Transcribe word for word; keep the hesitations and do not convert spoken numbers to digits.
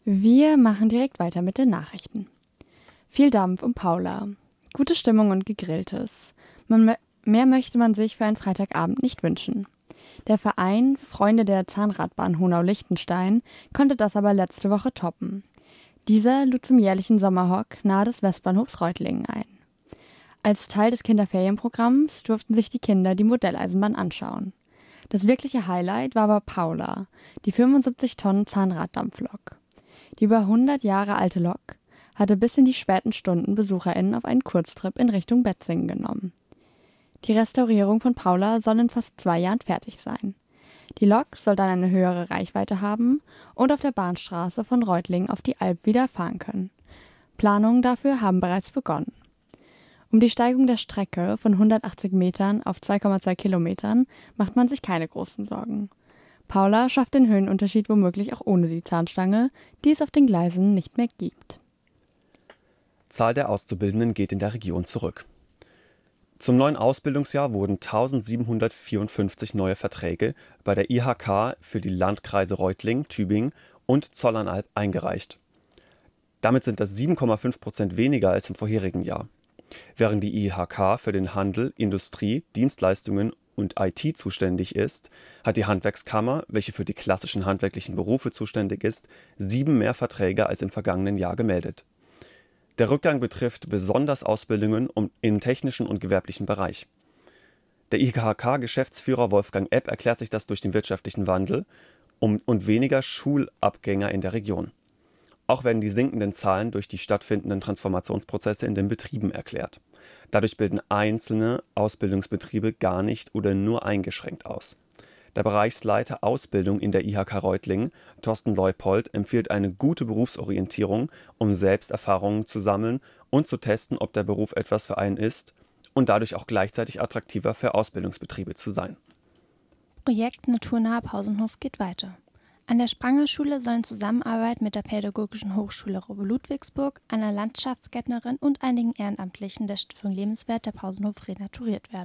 Wir machen direkt weiter mit den Nachrichten. Viel Dampf um Paula. Gute Stimmung und Gegrilltes. Man mö- mehr möchte man sich für einen Freitagabend nicht wünschen. Der Verein Freunde der Zahnradbahn Honau-Lichtenstein konnte das aber letzte Woche toppen. Dieser lud zum jährlichen Sommerhock nahe des Westbahnhofs Reutlingen ein. Als Teil des Kinderferienprogramms durften sich die Kinder die Modelleisenbahn anschauen. Das wirkliche Highlight war aber Paula, die fünfundsiebzig Tonnen Zahnraddampflok. Die über hundert Jahre alte Lok hatte bis in die späten Stunden BesucherInnen auf einen Kurztrip in Richtung Betzingen genommen. Die Restaurierung von Paula soll in fast zwei Jahren fertig sein. Die Lok soll dann eine höhere Reichweite haben und auf der Bahnstraße von Reutlingen auf die Alp wieder fahren können. Planungen dafür haben bereits begonnen. Um die Steigung der Strecke von hundertachtzig Metern auf zwei Komma zwei Kilometern macht man sich keine großen Sorgen. Paula schafft den Höhenunterschied womöglich auch ohne die Zahnstange, die es auf den Gleisen nicht mehr gibt. Zahl der Auszubildenden geht in der Region zurück. Zum neuen Ausbildungsjahr wurden eintausendsiebenhundertvierundfünfzig neue Verträge bei der I H K für die Landkreise Reutlingen, Tübingen und Zollernalb eingereicht. Damit sind das sieben Komma fünf Prozent weniger als im vorherigen Jahr. Während die I H K für den Handel, Industrie, Dienstleistungen und I T zuständig ist, hat die Handwerkskammer, welche für die klassischen handwerklichen Berufe zuständig ist, sieben mehr Verträge als im vergangenen Jahr gemeldet. Der Rückgang betrifft besonders Ausbildungen im technischen und gewerblichen Bereich. Der I H K-Geschäftsführer Wolfgang Epp erklärt sich das durch den wirtschaftlichen Wandel und weniger Schulabgänger in der Region. Auch werden die sinkenden Zahlen durch die stattfindenden Transformationsprozesse in den Betrieben erklärt. Dadurch bilden einzelne Ausbildungsbetriebe gar nicht oder nur eingeschränkt aus. Der Bereichsleiter Ausbildung in der I H K Reutlingen, Thorsten Leupold, empfiehlt eine gute Berufsorientierung, um Selbsterfahrungen zu sammeln und zu testen, ob der Beruf etwas für einen ist und dadurch auch gleichzeitig attraktiver für Ausbildungsbetriebe zu sein. Projekt Naturnaher Pausenhof geht weiter. An der Spranger-Schule soll in Zusammenarbeit mit der Pädagogischen Hochschule Ludwigsburg, einer Landschaftsgärtnerin und einigen Ehrenamtlichen der Stiftung Lebenswert der Pausenhof renaturiert werden.